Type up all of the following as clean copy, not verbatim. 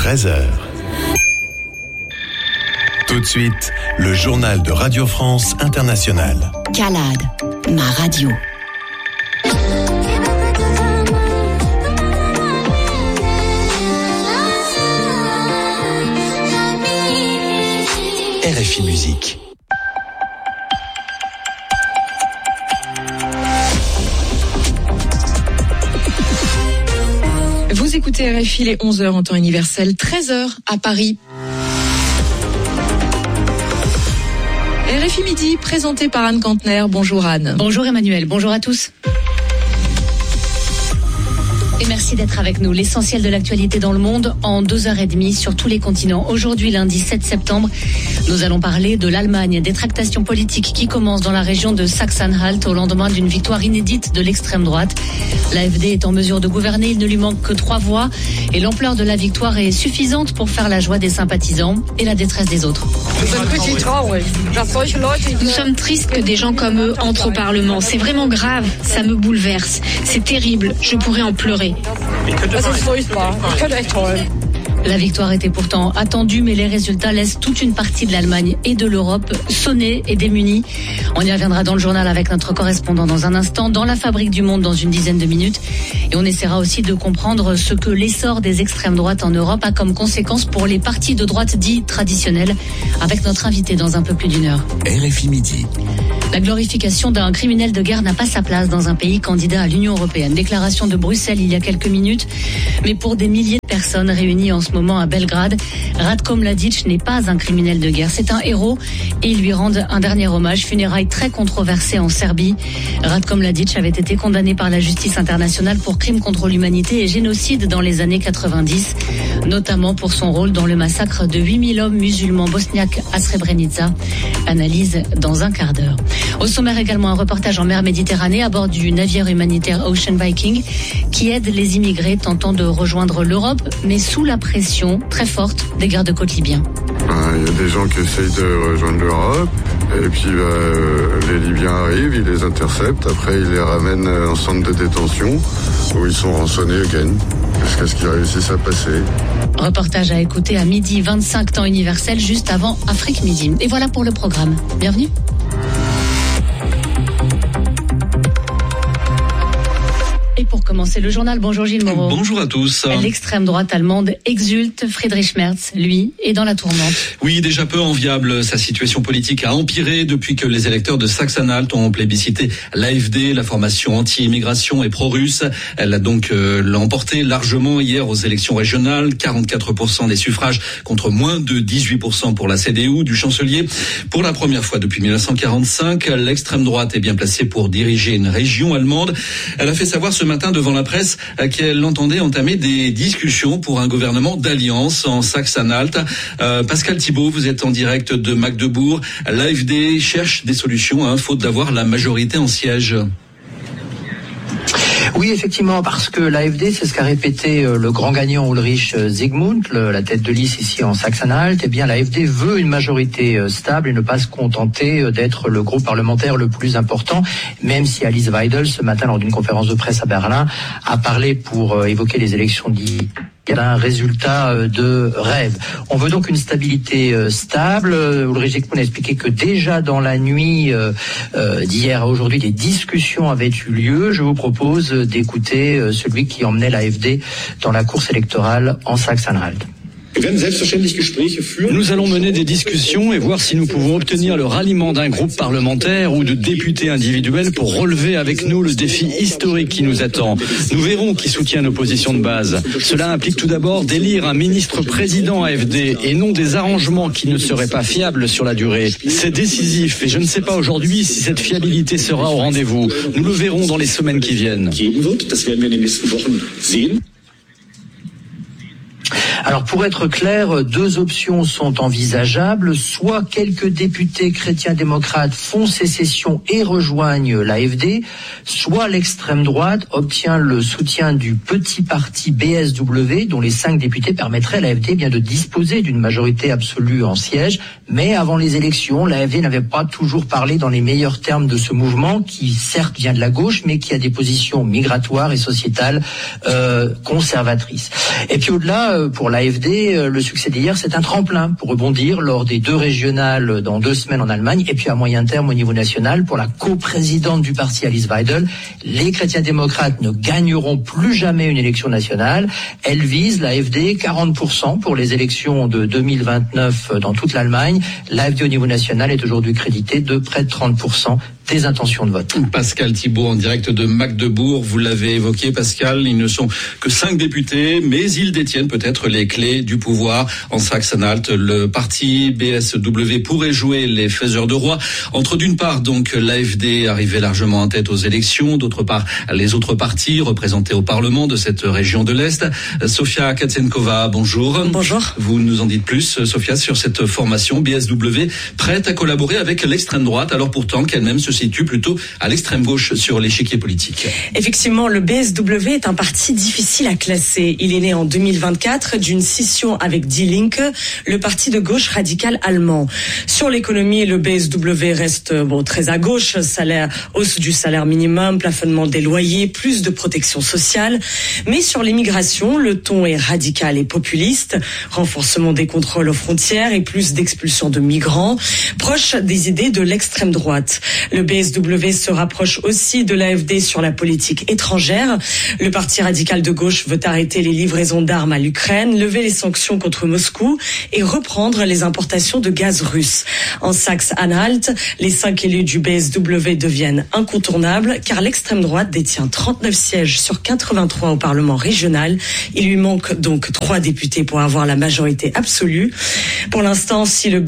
13h. Tout de suite, le journal de Radio France Internationale. Calade, ma radio. RFI Musique. Vous écoutez RFI, les 11h en temps universel, 13h à Paris. RFI Midi, présenté par Anne Kantner. Bonjour Anne. Bonjour Emmanuel, bonjour à tous. Et merci d'être avec nous. L'essentiel de l'actualité dans le monde en 2h30 sur tous les continents. Aujourd'hui, lundi 7 septembre, nous allons parler de l'Allemagne, des tractations politiques qui commencent dans la région de Sachsen-Anhalt au lendemain d'une victoire inédite de l'extrême droite. L'AfD est en mesure de gouverner, il ne lui manque que 3 voix et l'ampleur de la victoire est suffisante pour faire la joie des sympathisants et la détresse des autres. Nous sommes tristes que des gens comme eux entrent au Parlement. C'est vraiment grave, ça me bouleverse. C'est terrible, je pourrais en pleurer. La victoire était pourtant attendue, mais les résultats laissent toute une partie de l'Allemagne et de l'Europe sonnée et démunie. On y reviendra dans le journal avec notre correspondant dans un instant, dans la Fabrique du Monde dans une dizaine de minutes. Et on essaiera aussi de comprendre ce que l'essor des extrêmes droites en Europe a comme conséquence pour les partis de droite dits traditionnels, avec notre invité dans un peu plus d'une heure. RFI Midi. La glorification d'un criminel de guerre n'a pas sa place dans un pays candidat à l'Union européenne. Déclaration de Bruxelles il y a quelques minutes. Mais pour des milliers de personnes réunies en ce moment à Belgrade, Ratko Mladic n'est pas un criminel de guerre. C'est un héros et ils lui rendent un dernier hommage. Funérailles très controversées en Serbie. Ratko Mladic avait été condamné par la justice internationale pour crimes contre l'humanité et génocide dans les années 90, notamment pour son rôle dans le massacre de 8000 hommes musulmans bosniaques à Srebrenica. Analyse dans un quart d'heure. Au sommaire également un reportage en mer Méditerranée à bord du navire humanitaire Ocean Viking qui aide les immigrés tentant de rejoindre l'Europe, mais sous la pression très forte des gardes-côtes libyens. Il y a des gens qui essayent de rejoindre l'Europe et puis les Libyens arrivent, ils les interceptent, après ils les ramènent en centre de détention où ils sont rançonnés jusqu'à ce qu'ils réussissent à passer. Reportage à écouter à midi 25 temps universel juste avant Afrique Midi. Et voilà pour le programme. Bienvenue. Et pour commencer le journal, bonjour Gilles Moreau. Bonjour à tous. L'extrême droite allemande exulte. Friedrich Merz, lui, est dans la tourmente. Oui, déjà peu enviable. Sa situation politique a empiré depuis que les électeurs de Sachsen-Anhalt ont plébiscité l'AfD, la formation anti-immigration et pro-russe. Elle a donc l'emporté largement hier aux élections régionales. 44% des suffrages contre moins de 18% pour la CDU du chancelier. Pour la première fois depuis 1945, l'extrême droite est bien placée pour diriger une région allemande. Elle a fait savoir ce matin devant la presse qu'elle entendait entamer des discussions pour un gouvernement d'alliance en Sachsen-Anhalt. Pascal Thibault, vous êtes en direct de Magdebourg. L'AfD cherche des solutions, faute d'avoir la majorité en siège. Oui, effectivement, parce que l'AfD, c'est ce qu'a répété le grand gagnant Ulrich Zygmunt, la tête de liste ici en Sachsen-Anhalt. Eh bien, l'AfD veut une majorité stable et ne pas se contenter d'être le groupe parlementaire le plus important, même si Alice Weidel, ce matin, lors d'une conférence de presse à Berlin, a parlé pour évoquer les élections d'un résultat de rêve. On veut donc une stabilité stable. Ulrich Zygmunt a expliqué que déjà dans la nuit d'hier à aujourd'hui, des discussions avaient eu lieu. Je vous propose d'écouter celui qui emmenait l'AfD dans la course électorale en Sachsen-Anhalt. Nous allons mener des discussions et voir si nous pouvons obtenir le ralliement d'un groupe parlementaire ou de députés individuels pour relever avec nous le défi historique qui nous attend. Nous verrons qui soutient nos positions de base. Cela implique tout d'abord d'élire un ministre-président AfD et non des arrangements qui ne seraient pas fiables sur la durée. C'est décisif et je ne sais pas aujourd'hui si cette fiabilité sera au rendez-vous. Nous le verrons dans les semaines qui viennent. Alors pour être clair, 2 options sont envisageables. Soit quelques députés chrétiens-démocrates font sécession et rejoignent l'AfD, soit l'extrême droite obtient le soutien du petit parti BSW, dont les 5 députés permettraient à l'AfD de disposer d'une majorité absolue en siège. Mais avant les élections, l'AfD n'avait pas toujours parlé dans les meilleurs termes de ce mouvement, qui certes vient de la gauche, mais qui a des positions migratoires et sociétales conservatrices. Et puis au-delà, pour pour l'AfD, le succès d'hier, c'est un tremplin pour rebondir lors des 2 régionales dans 2 semaines en Allemagne, et puis à moyen terme au niveau national pour la coprésidente du parti Alice Weidel. Les chrétiens démocrates ne gagneront plus jamais une élection nationale. Elle vise, l'AfD, 40% pour les élections de 2029 dans toute l'Allemagne. L'AfD au niveau national est aujourd'hui créditée de près de 30% des intentions de vote. Pascal Thibault en direct de Magdebourg, vous l'avez évoqué Pascal, ils ne sont que 5 députés, mais ils détiennent peut-être les clés du pouvoir. En Saxe-Anhalt, le parti BSW pourrait jouer les faiseurs de roi entre d'une part donc l'AfD arrivée largement en tête aux élections, d'autre part les autres partis représentés au Parlement de cette région de l'Est. Sofia Katsenkova, bonjour. Bonjour. Vous nous en dites plus, Sofia, sur cette formation BSW prête à collaborer avec l'extrême droite, alors pourtant qu'elle-même se situe plutôt à l'extrême gauche sur l'échiquier politique. Effectivement, le BSW est un parti difficile à classer. Il est né en 2024 d'une scission avec Die Linke, le parti de gauche radical allemand. Sur l'économie, le BSW reste très à gauche, hausse du salaire minimum, plafonnement des loyers, plus de protection sociale. Mais sur l'immigration, le ton est radical et populiste, renforcement des contrôles aux frontières et plus d'expulsion de migrants, proche des idées de l'extrême droite. Le BSW se rapproche aussi de l'AfD sur la politique étrangère. Le parti radical de gauche veut arrêter les livraisons d'armes à l'Ukraine, lever les sanctions contre Moscou et reprendre les importations de gaz russe. En Saxe-Anhalt, les 5 élus du BSW deviennent incontournables car l'extrême droite détient 39 sièges sur 83 au Parlement régional. Il lui manque donc 3 députés pour avoir la majorité absolue. Pour l'instant, si le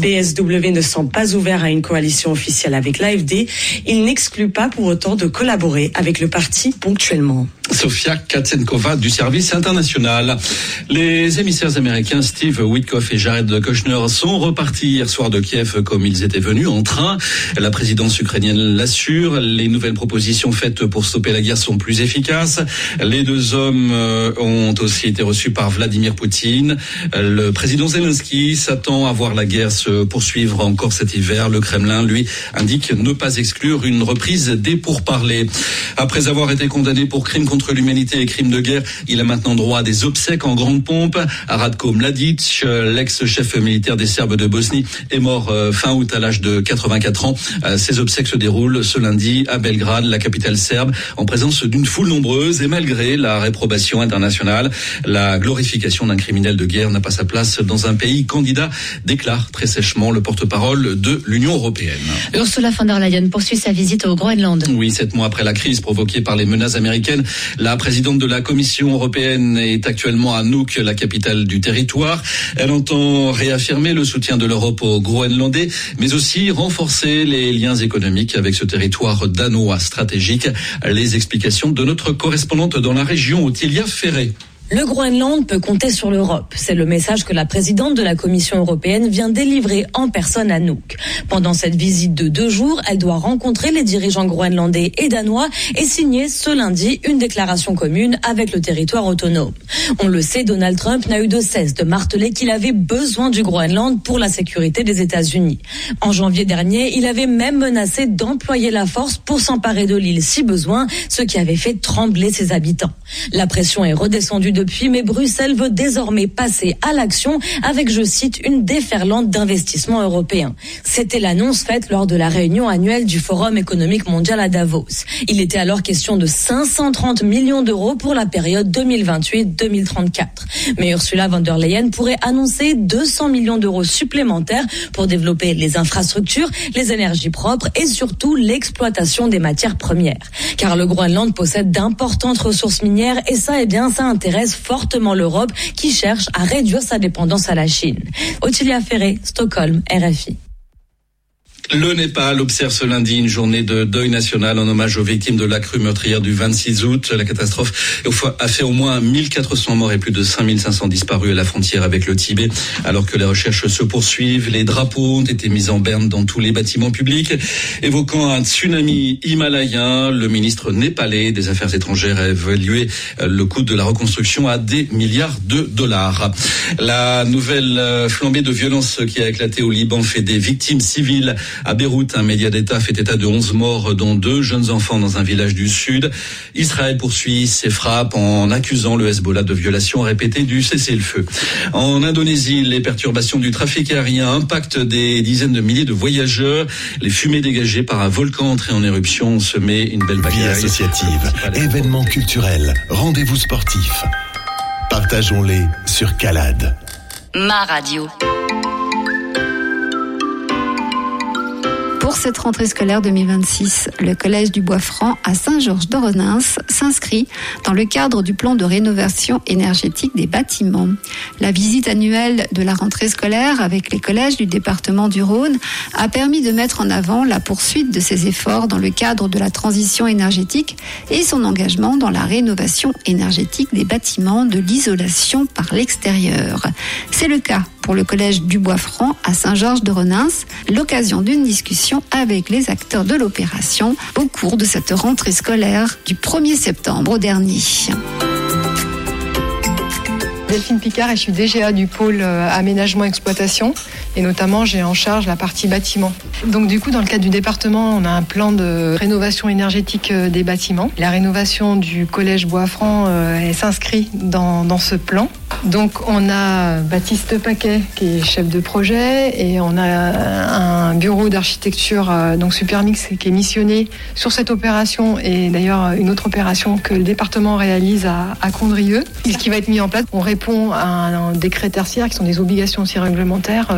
BSW ne semble pas ouvert à une coalition officielle avec l'AfD, il n'exclut pas pour autant de collaborer avec le parti ponctuellement. Sofia Katsenkova du service international. Les émissaires américains Steve Witkoff et Jared Kushner sont repartis hier soir de Kiev comme ils étaient venus en train. La présidence ukrainienne l'assure. Les nouvelles propositions faites pour stopper la guerre sont plus efficaces. Les 2 hommes ont aussi été reçus par Vladimir Poutine. Le président Zelensky s'attend à voir la guerre se poursuivre encore cet hiver. Le Kremlin, lui, indique ne pas exclure une reprise des pourparlers. Après avoir été condamné pour crimes contre l'humanité et crimes de guerre, il a maintenant droit à des obsèques en grande pompe. Ratko Mladic, l'ex-chef militaire des Serbes de Bosnie, est mort fin août à l'âge de 84 ans. Ces obsèques se déroulent ce lundi à Belgrade, la capitale serbe, en présence d'une foule nombreuse et malgré la réprobation internationale. La glorification d'un criminel de guerre n'a pas sa place dans un pays candidat, déclare très sèchement le porte-parole de l'Union européenne. Ursula von der Leyen poursuit sa visite au Groenland. Oui, 7 mois après la crise provoquée par les menaces américaines, la présidente de la Commission européenne est actuellement à Nuuk, la capitale du territoire. Elle entend réaffirmer le soutien de l'Europe aux Groenlandais, mais aussi renforcer les liens économiques avec ce territoire danois stratégique. Les explications de notre correspondante dans la région, Ottilia Ferré. Le Groenland peut compter sur l'Europe. C'est le message que la présidente de la Commission européenne vient délivrer en personne à Nuuk. Pendant cette visite de 2 jours, elle doit rencontrer les dirigeants groenlandais et danois et signer ce lundi une déclaration commune avec le territoire autonome. On le sait, Donald Trump n'a eu de cesse de marteler qu'il avait besoin du Groenland pour la sécurité des États-Unis. En janvier dernier, il avait même menacé d'employer la force pour s'emparer de l'île si besoin, ce qui avait fait trembler ses habitants. La pression est redescendue depuis, mais Bruxelles veut désormais passer à l'action avec, je cite, une déferlante d'investissements européens. C'était l'annonce faite lors de la réunion annuelle du Forum économique mondial à Davos. Il était alors question de 530 millions d'euros pour la période 2028-2034. Mais Ursula von der Leyen pourrait annoncer 200 millions d'euros supplémentaires pour développer les infrastructures, les énergies propres et surtout l'exploitation des matières premières. Car le Groenland possède d'importantes ressources minières et ça intéresse fortement l'Europe qui cherche à réduire sa dépendance à la Chine. Ottilia Ferré, Stockholm, RFI. Le Népal observe ce lundi une journée de deuil national en hommage aux victimes de la crue meurtrière du 26 août. La catastrophe a fait au moins 1400 morts et plus de 5500 disparus à la frontière avec le Tibet. Alors que les recherches se poursuivent, les drapeaux ont été mis en berne dans tous les bâtiments publics. Évoquant un tsunami himalayen, le ministre népalais des Affaires étrangères a évalué le coût de la reconstruction à des milliards de dollars. La nouvelle flambée de violence qui a éclaté au Liban fait des victimes civiles. À Beyrouth, un média d'État fait état de 11 morts, dont 2 jeunes enfants dans un village du sud. Israël poursuit ses frappes en accusant le Hezbollah de violation répétée du cessez-le-feu. En Indonésie, les perturbations du trafic aérien impactent des dizaines de milliers de voyageurs. Les fumées dégagées par un volcan entré en éruption ont semé une belle pagaille. Vie associative, événements culturels, rendez-vous sportifs. Partageons-les sur Calade. Ma radio. Pour cette rentrée scolaire 2026, le Collège du Bois-Franc à Saint-Georges-de-Renins s'inscrit dans le cadre du plan de rénovation énergétique des bâtiments. La visite annuelle de la rentrée scolaire avec les collèges du département du Rhône a permis de mettre en avant la poursuite de ces efforts dans le cadre de la transition énergétique et son engagement dans la rénovation énergétique des bâtiments de l'isolation par l'extérieur. C'est le cas pour le Collège du Bois-Franc à Saint-Georges-de-Renins, l'occasion d'une discussion avec les acteurs de l'opération au cours de cette rentrée scolaire du 1er septembre dernier. Delphine Picard et je suis DGA du pôle aménagement exploitation et notamment j'ai en charge la partie bâtiment. Donc du coup dans le cadre du département on a un plan de rénovation énergétique des bâtiments. La rénovation du collège Bois-Franc elle s'inscrit dans ce plan. Donc on a Baptiste Paquet qui est chef de projet et on a un bureau d'architecture donc Supermix qui est missionné sur cette opération et d'ailleurs une autre opération que le département réalise à Condrieu. Ce qui va être mis en place, on répond à un décret tertiaire qui sont des obligations aussi réglementaires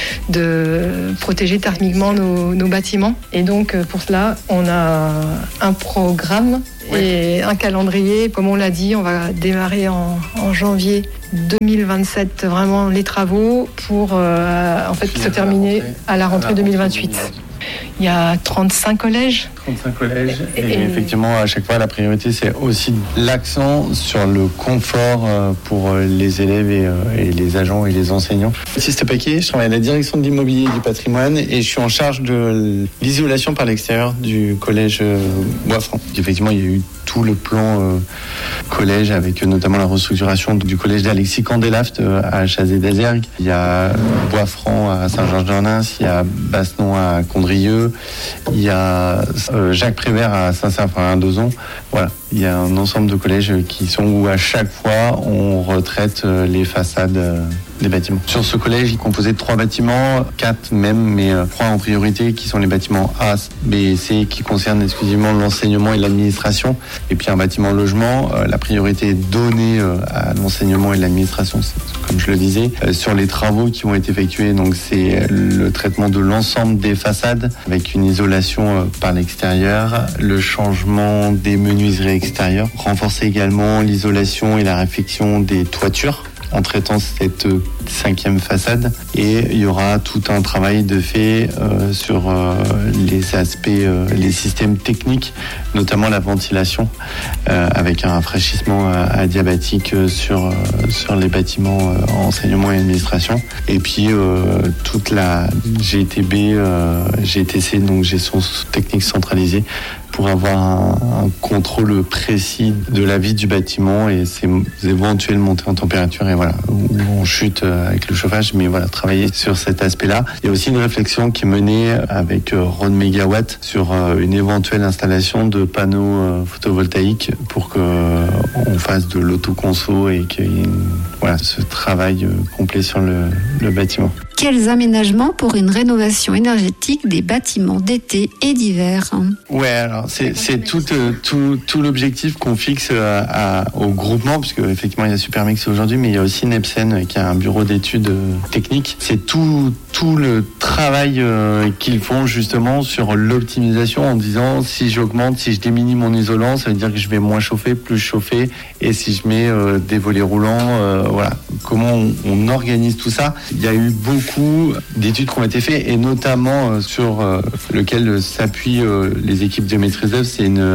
de protéger thermiquement nos bâtiments. Et donc pour cela, on a un programme et un calendrier. Comme on l'a dit, on va démarrer en janvier 2027 vraiment les travaux pour se terminer à la rentrée 2028. Il y a 35 collèges. 35 collèges. Et effectivement, à chaque fois, la priorité, c'est aussi l'accent sur le confort pour les élèves et les agents et les enseignants. Baptiste Paquet, je travaille à la direction de l'immobilier et du patrimoine et je suis en charge de l'isolation par l'extérieur du collège Bois-Franc. Effectivement, il y a eu tout le plan collège avec notamment la restructuration du collège d'Alexis Candelaft à Chazé-d'Azergues. Il y a Bois-Franc à Saint-Georges-de-Renins, il y a Bassenon à Condrieu, il y a Jacques Prévert à Saint-Symphorien-d'Ozon. Voilà, il y a un ensemble de collèges qui sont où à chaque fois on retraite les façades des bâtiments. Sur ce collège, il est composé de 3 bâtiments, 4 même, mais 3 en priorité qui sont les bâtiments A, B et C qui concernent exclusivement l'enseignement et l'administration. Et puis un bâtiment logement, la priorité est donnée à l'enseignement et l'administration, comme je le disais. Sur les travaux qui ont été effectués, donc c'est le traitement de l'ensemble des façades avec une isolation par l'extérieur, le changement des menuiseries extérieures, renforcer également l'isolation et la réfection des toitures en traitant cette 5e façade. Et il y aura tout un travail de fait sur les aspects, les systèmes techniques, notamment la ventilation, avec un rafraîchissement adiabatique sur les bâtiments enseignement et administration. Et puis toute la GTB, GTC, donc gestion technique centralisée, pour avoir un contrôle précis de la vie du bâtiment et ses éventuelles montées en température et voilà, où on chute avec le chauffage, mais voilà, travailler sur cet aspect-là. Il y a aussi une réflexion qui est menée avec Rhône Mégawatt sur une éventuelle installation de panneaux photovoltaïques pour qu'on fasse de l'autoconso et qu'il y ait ce travail complet sur le bâtiment. Quels aménagements pour une rénovation énergétique des bâtiments d'été et d'hiver? Ouais, alors c'est tout l'objectif qu'on fixe au groupement, puisque effectivement il y a Supermix aujourd'hui, mais il y a aussi Nepsen qui a un bureau d'études techniques. C'est tout le travail qu'ils font justement sur l'optimisation en disant si j'augmente, si je diminue mon isolant, ça veut dire que je vais moins chauffer, plus chauffer, et si je mets des volets roulants, voilà. Comment on organise tout ça? Il y a eu beaucoup d'études qui ont été faites et notamment sur lequel s'appuient les équipes de maîtrise d'œuvre, c'est une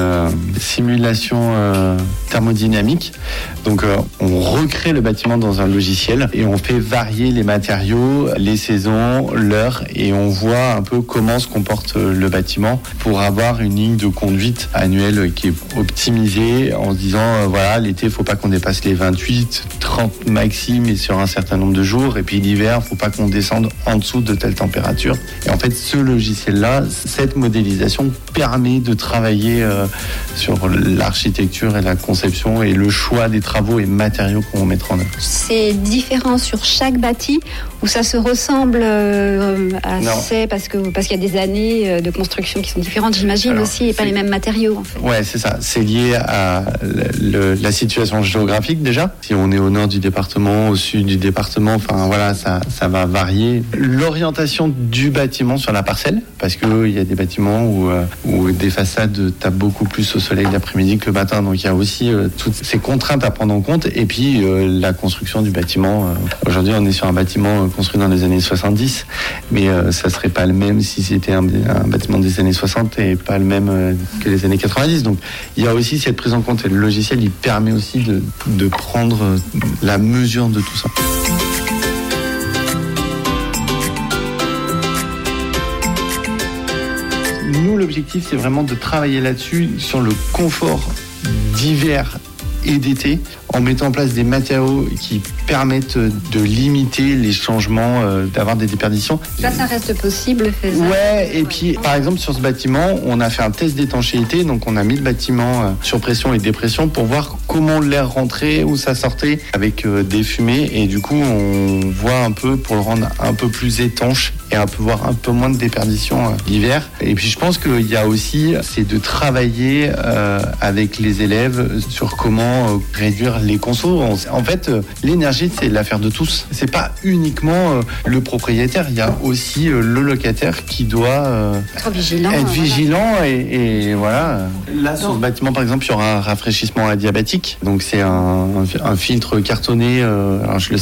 simulation thermodynamique. Donc on recrée le bâtiment dans un logiciel et on fait varier les matériaux, les saisons, l'heure et on voit un peu comment se comporte le bâtiment pour avoir une ligne de conduite annuelle qui est optimisée en se disant voilà, l'été il ne faut pas qu'on dépasse les 28, 30 maxi, mais sur un certain nombre de jours. Et puis l'hiver, faut pas qu'on descende en dessous de telle température. Et en fait, ce logiciel-là, cette modélisation permet de travailler sur l'architecture et la conception et le choix des travaux et matériaux qu'on va mettre en œuvre. C'est différent sur chaque bâti ou ça se ressemble assez parce qu'il y a des années de construction qui sont différentes, j'imagine. Alors, aussi, et pas les mêmes matériaux en fait. Ouais, c'est ça. C'est lié à la situation géographique déjà. Si on est au nord du département, au sud du département, enfin voilà, ça va varier. L'orientation du bâtiment sur la parcelle, parce que il y a des bâtiments où des façades tapent beaucoup plus au soleil l'après-midi que le matin, donc il y a aussi toutes ces contraintes à prendre en compte. Et puis la construction du bâtiment. Aujourd'hui, on est sur un bâtiment construit dans les années 70, mais ça serait pas le même si c'était un bâtiment des années 60 et pas le même que les années 90. Donc il y a aussi cette prise en compte et le logiciel il permet aussi de prendre la mesure de tout ça. Nous, l'objectif, c'est vraiment de travailler là-dessus sur le confort d'hiver et d'été, en mettant en place des matériaux qui permettent de limiter les changements, d'avoir des déperditions. Ça reste possible, faisable. Ouais, et puis par exemple sur ce bâtiment, on a fait un test d'étanchéité, donc on a mis le bâtiment sur pression et dépression pour voir comment l'air rentrait, où ça sortait avec des fumées, et du coup on voit un peu pour le rendre un peu plus étanche et voir un peu moins de déperdition l'hiver. Et puis je pense qu'il y a aussi, c'est de travailler avec les élèves sur comment réduire les consos. En fait, l'énergie, c'est l'affaire de tous. C'est pas uniquement le propriétaire, il y a aussi le locataire qui doit être vigilant. Et voilà. Là, sur ce bâtiment, par exemple, il y aura un rafraîchissement adiabatique. Donc c'est un filtre cartonné. Alors je le